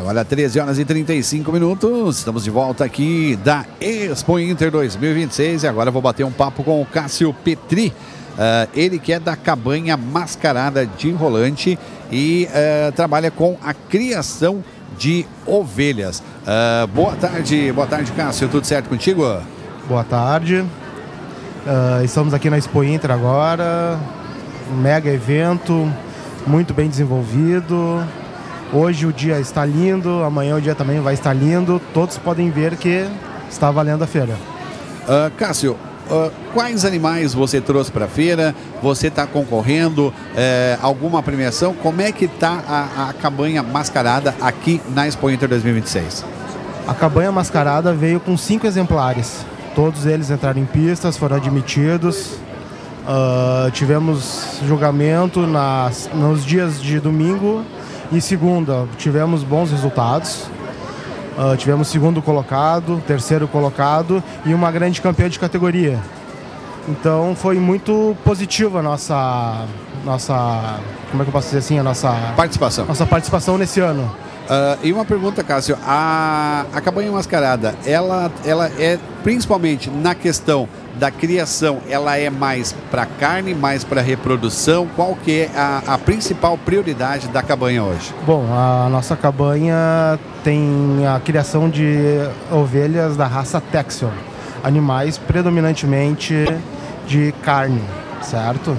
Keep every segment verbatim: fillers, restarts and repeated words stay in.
Agora treze horas e trinta e cinco minutos, estamos de volta aqui da Expo Inter dois mil e vinte e seis e agora eu vou bater um papo com o Cássio Petri, uh, ele que é da Cabanha Mascarada de Rolante e uh, trabalha com a criação de ovelhas. Uh, boa tarde, boa tarde, Cássio, tudo certo contigo? Boa tarde, uh, estamos aqui na Expo Inter agora, um mega evento, muito bem desenvolvido. Hoje o dia está lindo, amanhã o dia também vai estar lindo. Todos podem ver que está valendo a feira. Uh, Cássio, uh, quais animais você trouxe para a feira? Você está concorrendo? Uh, alguma premiação? Como é que está a, a Cabanha Mascarada aqui na Expo Inter dois mil e vinte e seis? A Cabanha Mascarada veio com cinco exemplares. Todos eles entraram em pistas, foram admitidos. Uh, tivemos julgamento nas, nos dias de domingo e segunda. Tivemos bons resultados. Uh, tivemos segundo colocado, terceiro colocado e uma grande campeã de categoria. Então foi muito positiva a nossa, nossa, como é que eu posso dizer assim, a nossa participação, nossa participação nesse ano. Uh, e uma pergunta, Cássio, a, a Cabanha Mascarada, ela, ela é principalmente na questão da criação, ela é mais para carne, mais para reprodução? Qual que é a, a principal prioridade da cabanha hoje? Bom, a nossa cabanha tem a criação de ovelhas da raça Texel, animais predominantemente de carne, certo?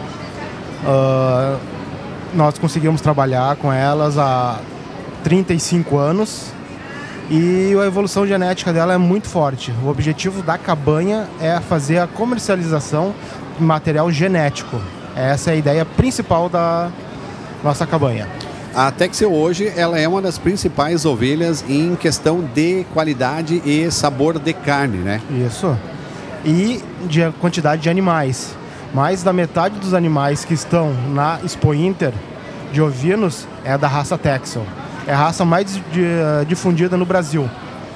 Uh, nós conseguimos trabalhar com elas há trinta e cinco anos e a evolução genética dela é muito forte. O objetivo da cabanha é fazer a comercialização de material genético. Essa é a ideia principal da nossa cabanha. A Texel hoje ela é uma das principais ovelhas em questão de qualidade e sabor de carne, né? Isso. E de quantidade de animais. Mais da metade dos animais que estão na Expo Inter de ovinos é da raça Texel. É a raça mais difundida no Brasil.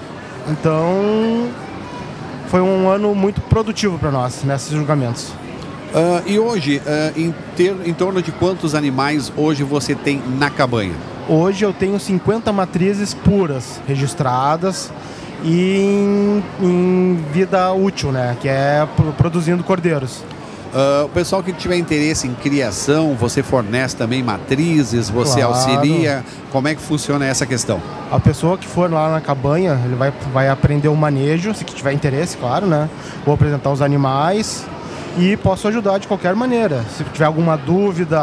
Então, foi um ano muito produtivo para nós, nesses julgamentos. Uh, e hoje, uh, em, ter, em torno de quantos animais hoje você tem na cabanha? Hoje eu tenho cinquenta matrizes puras, registradas e em, em vida útil, né? Que é produzindo cordeiros. Uh, o pessoal que tiver interesse em criação, você fornece também matrizes, você claro. auxilia, como é que funciona essa questão? A pessoa que for lá na cabanha, ele vai, vai aprender o manejo, se tiver interesse, claro, né? Vou apresentar os animais e posso ajudar de qualquer maneira. Se tiver alguma dúvida,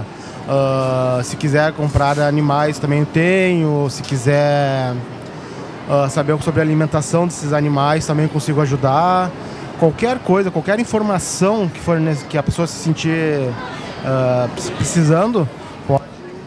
uh, se quiser comprar animais também eu tenho, se quiser uh, saber sobre a alimentação desses animais também consigo ajudar. Qualquer coisa, qualquer informação que, for, que a pessoa se sentir uh, precisando, pode.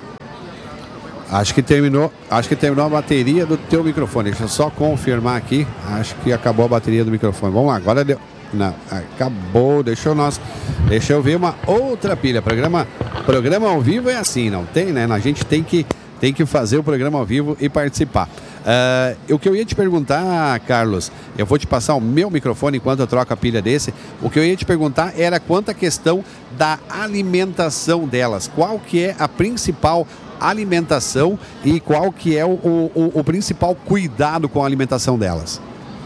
Acho que terminou, acho que terminou a bateria do teu microfone. Deixa eu só confirmar aqui. Acho que acabou a bateria do microfone. Vamos lá, agora deu. Não, acabou. Deixa eu nós, deixa eu ver uma outra pilha. Programa, programa ao vivo é assim, não tem, né? A gente tem que, tem que fazer o programa ao vivo e participar. Uh, o que eu ia te perguntar, Carlos, eu vou te passar o meu microfone enquanto eu troco a pilha desse. O que eu ia te perguntar era quanto à questão da alimentação delas. Qual que é a principal alimentação e qual que é o, o, o principal cuidado com a alimentação delas?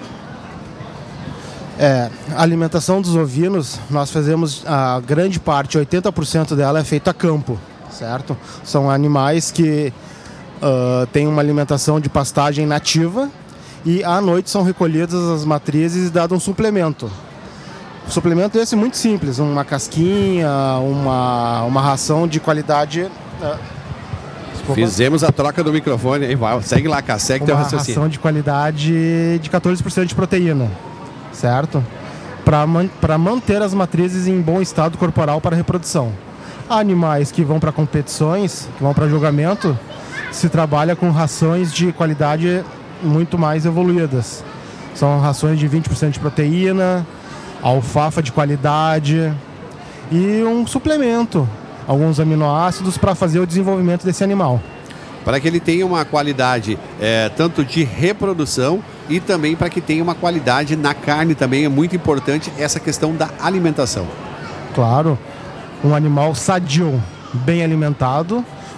É, a alimentação dos ovinos, nós fazemos a grande parte, oitenta por cento dela é feita a campo, certo? São animais que Uh, tem uma alimentação de pastagem nativa e à noite são recolhidas as matrizes e dado um suplemento. O suplemento esse é muito simples, uma casquinha, uma, uma ração de qualidade... Uh, Fizemos a troca do microfone, aí vai, segue lá, cara, segue teu raciocínio. Uma ração de qualidade de quatorze por cento de proteína, certo? Para man, para manter as matrizes em bom estado corporal para reprodução. Há animais que vão para competições, que vão para julgamento, se trabalha com rações de qualidade muito mais evoluídas. São rações de vinte por cento de proteína, alfafa de qualidade e um suplemento, alguns aminoácidos para fazer o desenvolvimento desse animal. Para que ele tenha uma qualidade é, tanto de reprodução e também para que tenha uma qualidade na carne também. É muito importante essa questão da alimentação. Claro, um animal sadio, bem alimentado,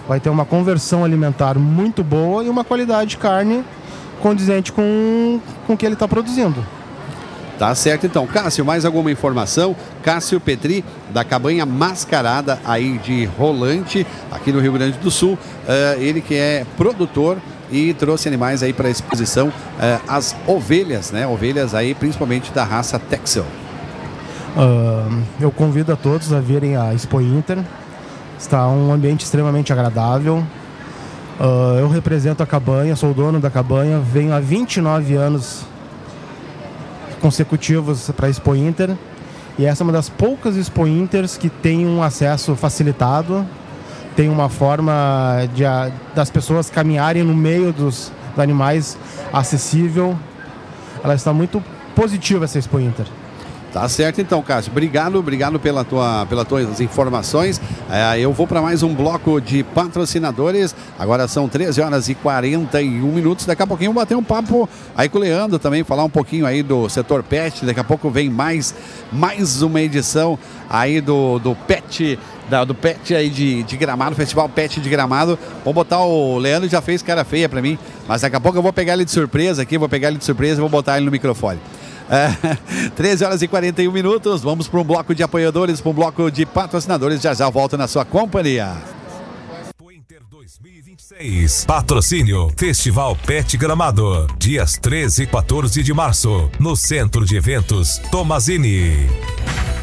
vai ter uma conversão alimentar muito boa e uma qualidade de carne condizente com, com o que ele está produzindo. Tá certo, então. Cássio, mais alguma informação? Cássio Petri, da Cabanha Mascarada, aí de Rolante, aqui no Rio Grande do Sul. Uh, ele que é produtor e trouxe animais aí para a exposição, uh, as ovelhas, né? Ovelhas aí, principalmente da raça Texel. Uh, eu convido a todos a virem à Expo Inter. Está um ambiente extremamente agradável. Uh, eu represento a Cabanha, sou o dono da Cabanha, venho há vinte e nove anos consecutivos para a Expo Inter, e essa é uma das poucas Expo Inters que tem um acesso facilitado, tem uma forma de a, das pessoas caminharem no meio dos, dos animais acessível. Ela está muito positiva, essa Expo Inter. Tá certo então, Cássio. Obrigado, obrigado pela tua, pelas tuas informações. É, eu vou para mais um bloco de patrocinadores. Agora são treze horas e quarenta e um minutos. Daqui a pouquinho eu vou bater um papo aí com o Leandro também, falar um pouquinho aí do setor pet. Daqui a pouco vem mais, mais uma edição aí do, do pet, da, do pet aí de, de Gramado, Festival Pet de Gramado. Vou botar o Leandro, já fez cara feia para mim, mas daqui a pouco eu vou pegar ele de surpresa aqui, vou pegar ele de surpresa e vou botar ele no microfone. É, treze horas e quarenta e um minutos. Vamos para um bloco de apoiadores, para um bloco de patrocinadores. Já já volto na sua companhia. Expo Inter dois mil e vinte e seis. Patrocínio Festival Pet Gramado. Dias treze e quatorze de março. No Centro de Eventos Tomazini.